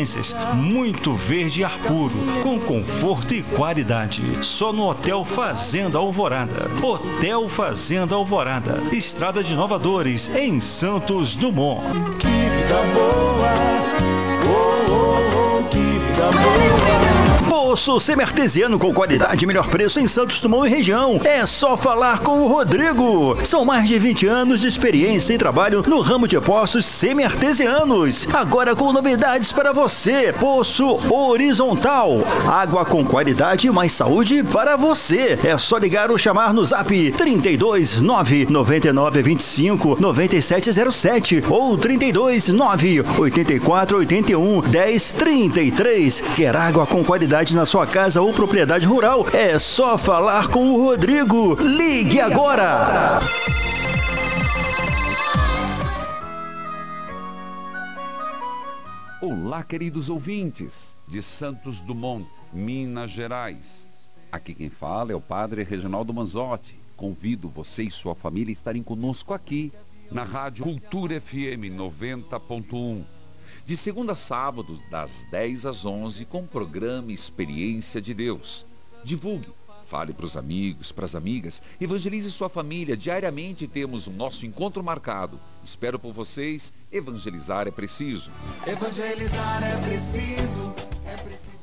residências, muito verde e ar puro, com conforto e qualidade. Só no Hotel Fazenda Alvorada. Hotel Fazenda Alvorada, Estrada de Nova Dores, em Santos Dumont. Que vida boa, que vida boa. Poço semi-artesiano com qualidade e melhor preço em Santos Dumont e região. É só falar com o Rodrigo. São mais de 20 anos de experiência e trabalho no ramo de poços semi-artesianos. Agora com novidades para você. Poço horizontal. Água com qualidade e mais saúde para você. É só ligar ou chamar no zap 32 999 25 9707 ou 32 9 84 81 10 33. Quer água com qualidade na sua casa ou propriedade rural? É só falar com o Rodrigo. Ligue agora! Olá, queridos ouvintes de Santos Dumont, Minas Gerais. Aqui quem fala é o Padre Reginaldo Manzotti. Convido você e sua família a estarem conosco aqui na Rádio Cultura FM 90.1. De segunda a sábado, das 10 às 11, com o programa Experiência de Deus. Divulgue, fale para os amigos, para as amigas, evangelize sua família. Diariamente temos o nosso encontro marcado. Espero por vocês. Evangelizar é preciso. Evangelizar é preciso, é preciso.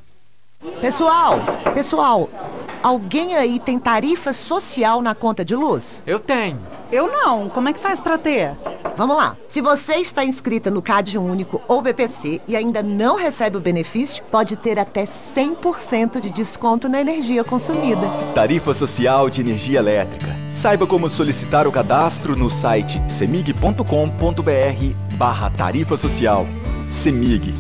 Pessoal, alguém aí tem tarifa social na conta de luz? Eu tenho. Eu não. Como é que faz pra ter? Vamos lá. Se você está inscrita no CAD Único ou BPC e ainda não recebe o benefício, pode ter até 100% de desconto na energia consumida. Tarifa Social de Energia Elétrica. Saiba como solicitar o cadastro no site cemig.com.br/tarifa social. Cemig.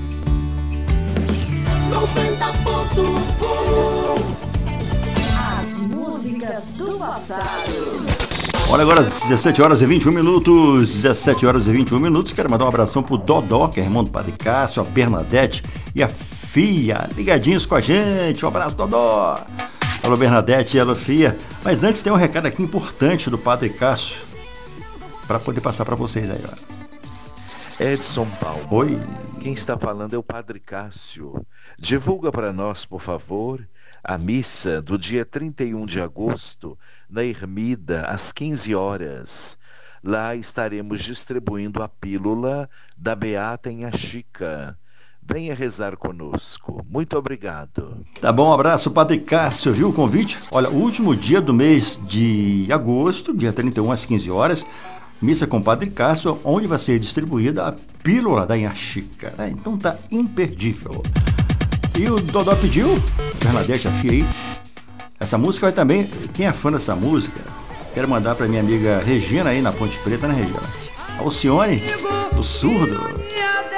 90.1 As músicas do passado. Olha agora, 17 horas e 21 minutos. 17 horas e 21 minutos. Quero mandar um abração pro Dodó, que é irmão do Padre Cássio, a Bernadette e a Fia, ligadinhos com a gente. Um abraço, Dodó. Alô, Bernadette e alô, Fia. Mas antes tem um recado aqui importante do Padre Cássio para poder passar para vocês aí, ó. Edson Paulo. Oi. Quem está falando é o Padre Cássio. Divulga para nós, por favor, a missa do dia 31 de agosto, na Ermida, às 15 horas. Lá estaremos distribuindo a pílula da Beata Inhaxica. Venha rezar conosco. Muito obrigado. Tá bom, um abraço, Padre Cássio, viu o convite? Olha, o último dia do mês de agosto, dia 31 às 15 horas, missa com o Padre Cássio, onde vai ser distribuída a pílula da Inhaxica, né? Então tá imperdível. E o Dodó pediu, Bernadette, a Fia aí, essa música vai também, quem é fã dessa música, quero mandar pra minha amiga Regina aí na Ponte Preta, né, Regina? Alcione, o surdo.